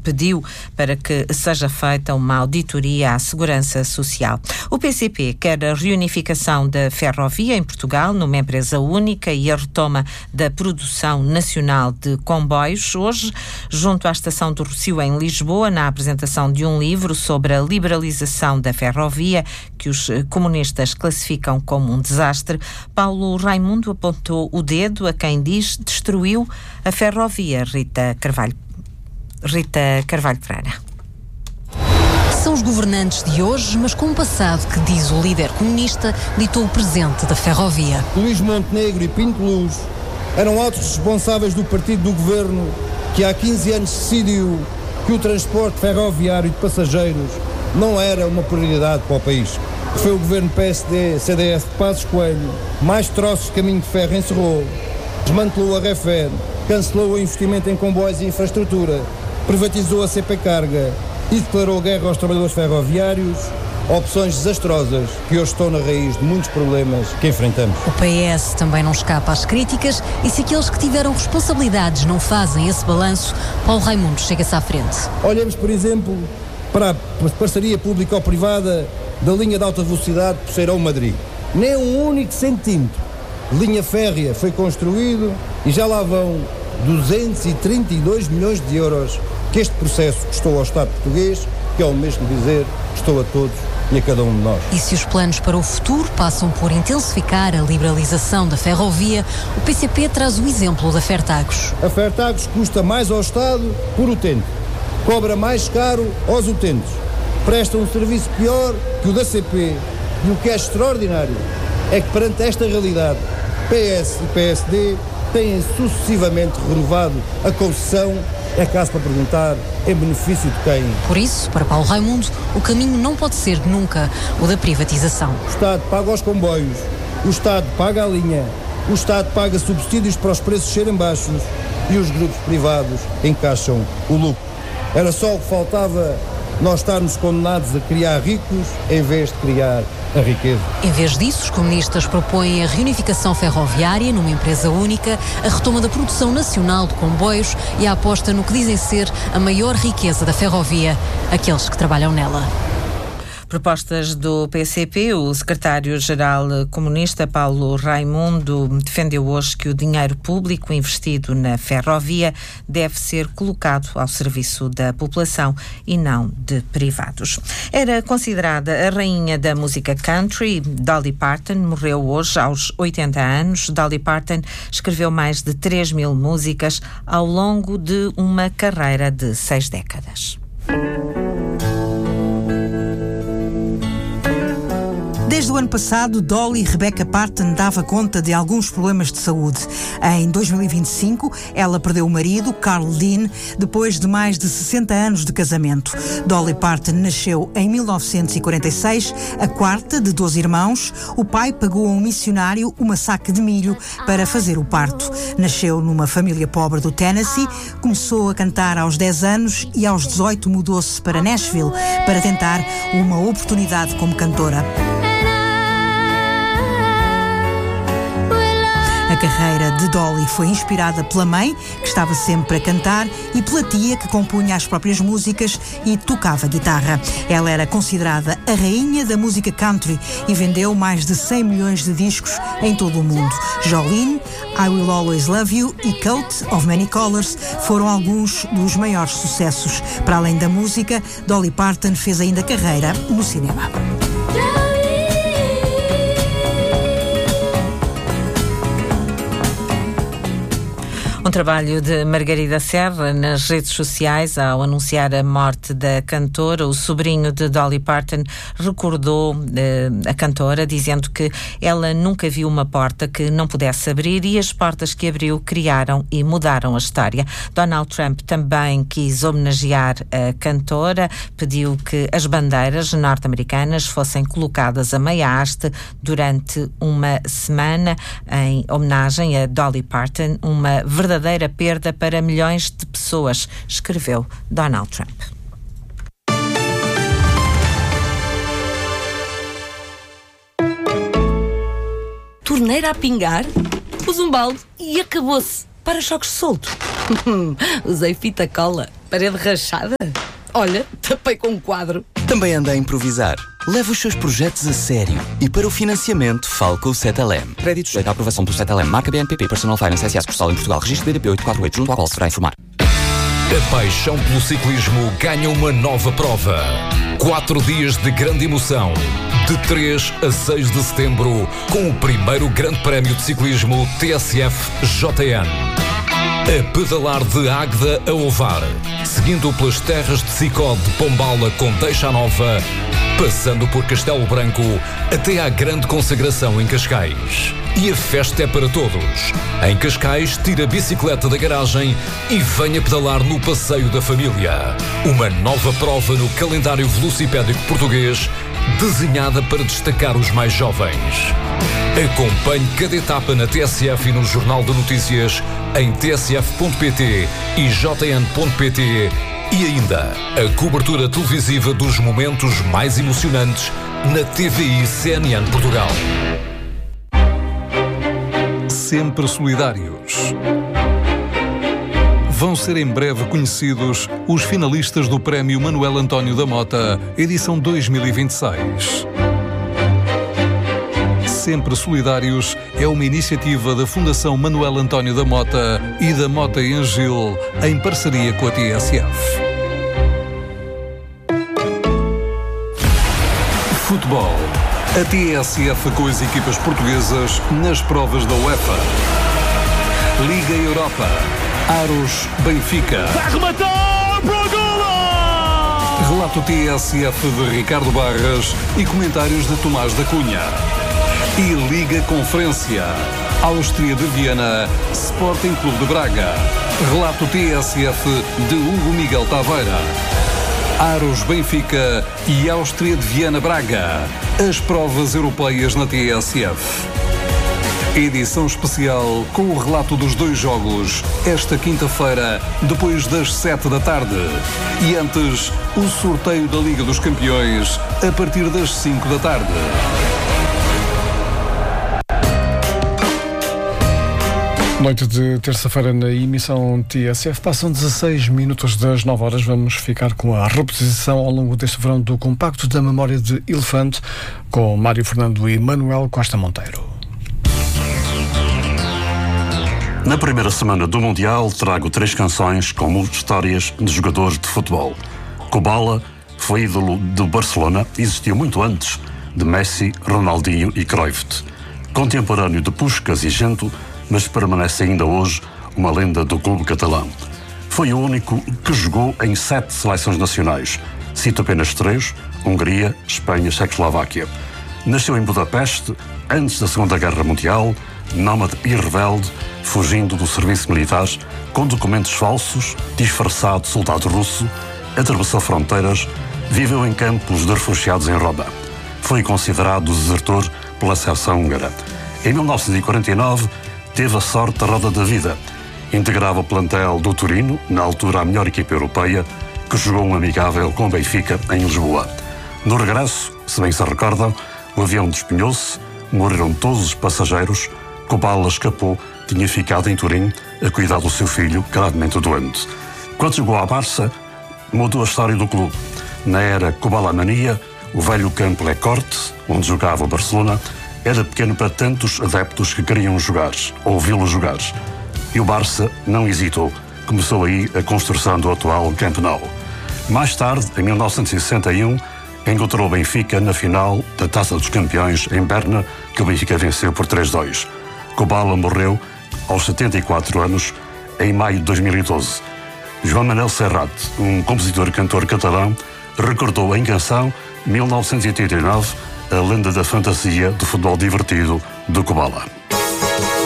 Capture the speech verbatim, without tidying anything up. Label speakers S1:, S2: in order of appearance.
S1: pediu para que seja feita uma auditoria à Segurança Social. O P C P quer a reunificação da ferrovia em Portugal numa empresa única e a retoma da produção nacional de comboios. Hoje, junto à Estação do Rossio em Lisboa, na apresentação de um livro sobre a liberalização da ferrovia, que os comunistas classificam como um desastre, Paulo Raimundo apontou o dedo a quem diz destruiu a ferrovia. Rita Carvalho, Rita Carvalho Pereira.
S2: São os governantes de hoje, mas com um passado que, diz o líder comunista, ditou o presente da ferrovia.
S3: Luís Montenegro e Pinto Luz eram altos responsáveis do partido do governo que há quinze anos decidiu que o transporte ferroviário de passageiros não era uma prioridade para o país. Foi o governo P S D C D S de Passos Coelho, mais troços de caminho de ferro encerrou, desmantelou a Refer, cancelou o investimento em comboios e infraestrutura, privatizou a C P Carga e declarou guerra aos trabalhadores ferroviários, opções desastrosas que hoje estão na raiz de muitos problemas que enfrentamos.
S2: O P S também não escapa às críticas e se aqueles que tiveram responsabilidades não fazem esse balanço, Paulo Raimundo chega-se à frente.
S3: Olhemos, por exemplo, para a parceria público-privada da linha de alta velocidade Poceirão-Madrid. Nem um único centímetro de linha férrea foi construído e já lá vão duzentos e trinta e dois milhões de euros que este processo custou ao Estado português, que é o mesmo dizer, custou a todos e a cada um de nós.
S2: E se os planos para o futuro passam por intensificar a liberalização da ferrovia, o P C P traz o exemplo da Fertagos.
S3: A Fertagos custa mais ao Estado por utente, cobra mais caro aos utentes, presta um serviço pior que o da C P e o que é extraordinário é que perante esta realidade P S e P S D têm sucessivamente renovado a concessão, é caso para perguntar, em benefício de quem?
S2: Por isso, para Paulo Raimundo, o caminho não pode ser nunca o da privatização.
S3: O Estado paga os comboios, o Estado paga a linha, o Estado paga subsídios para os preços serem baixos e os grupos privados encaixam o lucro. Era só o que faltava nós estarmos condenados a criar ricos em vez de criar a riqueza.
S2: Em vez disso, os comunistas propõem a reunificação ferroviária numa empresa única, a retoma da produção nacional de comboios e a aposta no que dizem ser a maior riqueza da ferrovia, aqueles que trabalham nela.
S1: Propostas do P C P, o secretário-geral comunista Paulo Raimundo defendeu hoje que o dinheiro público investido na ferrovia deve ser colocado ao serviço da população e não de privados. Era considerada a rainha da música country, Dolly Parton morreu hoje aos oitenta anos. Dolly Parton escreveu mais de três mil músicas ao longo de uma carreira de seis décadas.
S4: Desde o ano passado, Dolly Rebecca Parton dava conta de alguns problemas de saúde. Em dois mil e vinte e cinco, ela perdeu o marido, Carl Dean, depois de mais de sessenta anos de casamento. Dolly Parton nasceu em mil novecentos e quarenta e seis, a quarta de doze irmãos. O pai pagou a um missionário uma saca de milho para fazer o parto. Nasceu numa família pobre do Tennessee, começou a cantar aos dez anos e aos dezoito mudou-se para Nashville para tentar uma oportunidade como cantora. A carreira de Dolly foi inspirada pela mãe, que estava sempre a cantar, e pela tia, que compunha as próprias músicas e tocava guitarra. Ela era considerada a rainha da música country e vendeu mais de cem milhões de discos em todo o mundo. Jolene, I Will Always Love You e Coat of Many Colors foram alguns dos maiores sucessos. Para além da música, Dolly Parton fez ainda carreira no cinema.
S1: Um trabalho de Margarida Serra nas redes sociais ao anunciar a morte da cantora. O sobrinho de Dolly Parton recordou eh, a cantora, dizendo que ela nunca viu uma porta que não pudesse abrir e as portas que abriu criaram e mudaram a história. Donald Trump também quis homenagear a cantora, pediu que as bandeiras norte-americanas fossem colocadas a meia haste durante uma semana em homenagem a Dolly Parton, uma verdadeira verdadeira perda para milhões de pessoas, escreveu Donald Trump.
S5: Torneira a pingar, pus um balde e acabou-se. Para-choques solto. Usei fita cola. Parede rachada? Olha, tapei com um quadro.
S6: Também anda a improvisar. Leve os seus projetos a sério. E para o financiamento, fale com o Cetelem. Crédito sujeito à aprovação do Cetelem. Marca B N P P Personal Finance S A Postal em Portugal. Registro B D P oito quatro oito, junto ao qual se deverá informar.
S7: A paixão pelo ciclismo ganha uma nova prova. Quatro dias de grande emoção. De três a seis de setembro, com o primeiro grande prémio de ciclismo T S F J N. A pedalar de Águeda a Ovar, seguindo pelas terras de Sicó de Pombala com Deixa Nova, passando por Castelo Branco até à grande consagração em Cascais. E a festa é para todos. Em Cascais, tira a bicicleta da garagem e venha pedalar no Passeio da Família. Uma nova prova no calendário velocipédico português, desenhada para destacar os mais jovens. Acompanhe cada etapa na T S F e no Jornal de Notícias em t s f ponto p t e j n ponto p t e ainda a cobertura televisiva dos momentos mais emocionantes na T V I C N N Portugal.
S8: Sempre solidários. Vão ser em breve conhecidos os finalistas do Prémio Manuel António da Mota, edição dois mil e vinte e seis. Sempre Solidários é uma iniciativa da Fundação Manuel António da Mota e da Mota em Gil, em parceria com a T S F. Futebol. A T S F com as equipas portuguesas nas provas da UEFA. Liga Europa. Aros Benfica.
S9: Vai rematar para o golo!
S8: Relato T S F de Ricardo Barras e comentários de Tomás da Cunha. E Liga Conferência. Áustria de Viena, Sporting Clube de Braga. Relato T S F de Hugo Miguel Taveira. Aros Benfica e Áustria de Viena Braga. As provas europeias na T S F. Edição especial com o relato dos dois jogos, esta quinta-feira, depois das sete da tarde. E antes, o sorteio da Liga dos Campeões, a partir das cinco da tarde.
S10: Noite de terça-feira na emissão T S F. Passam dezasseis minutos das nove horas. Vamos ficar com a reposição ao longo deste verão do Compacto da Memória de Elefante, com Mário Fernando e Manuel Costa Monteiro.
S11: Na primeira semana do Mundial trago três canções como histórias de jogadores de futebol. Kubala foi ídolo do Barcelona e existiu muito antes de Messi, Ronaldinho e Cruyff. Contemporâneo de Puskás e Gento, mas permanece ainda hoje uma lenda do clube catalão. Foi o único que jogou em sete seleções nacionais. Cito apenas três: Hungria, Espanha, Checoslováquia. Nasceu em Budapeste, antes da Segunda Guerra Mundial, nómade e rebelde, fugindo do serviço militar, com documentos falsos, disfarçado de soldado russo, atravessou fronteiras, viveu em campos de refugiados em Roma. Foi considerado desertor pela seleção húngara. Em mil novecentos e quarenta e nove, teve a sorte da roda da vida. Integrava o plantel do Torino, na altura a melhor equipa europeia, que jogou um amigável com o Benfica em Lisboa. No regresso, se bem se recordam, o avião despenhou-se, morreram todos os passageiros, Kubala escapou, tinha ficado em Turim a cuidar do seu filho, gravemente doente. Quando chegou à Barça, mudou a história do clube. Na era Kubala-mania, o velho campo Le Corte, onde jogava o Barcelona, era pequeno para tantos adeptos que queriam jogar, ou ouvi-lo jogar. E o Barça não hesitou. Começou aí a construção do atual Camp Nou. Mais tarde, em mil novecentos e sessenta e um, encontrou o Benfica na final da Taça dos Campeões em Berna, que o Benfica venceu por três a dois. Kubala morreu aos setenta e quatro anos, em maio de dois mil e doze. João Manuel Serrat, um compositor e cantor catalão, recordou em canção mil novecentos e oitenta e nove a lenda da fantasia do futebol divertido do Kubala.